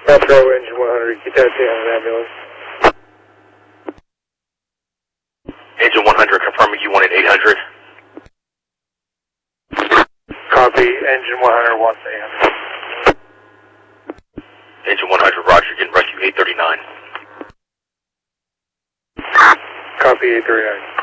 Metro engine 100, get that down an ambulance. Engine 100, confirming you wanted 800. Copy, engine 100 wants AM. Engine 100, roger, getting rescue 839. Copy, 839.